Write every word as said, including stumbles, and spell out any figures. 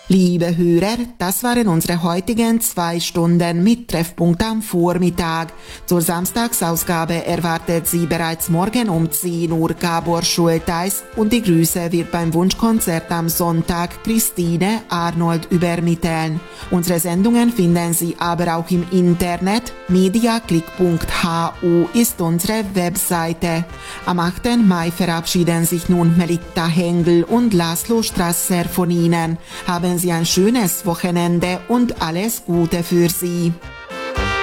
Liebe Hörer, das waren unsere heutigen zwei Stunden mit Treffpunkt am Vormittag. Zur Samstagsausgabe erwartet Sie bereits morgen um zehn Uhr Gabor Schulteis und die Grüße wird beim Wunschkonzert am Sonntag Christine Arnold übermitteln. Unsere Sendungen finden Sie aber auch im Internet. mediaclick punkt h u ist unsere Webseite. Am achten Mai verabschieden sich nun Melitta Hengel und Laszlo Strasser von Ihnen. Haben Sie ein schönes Wochenende und alles Gute für Sie.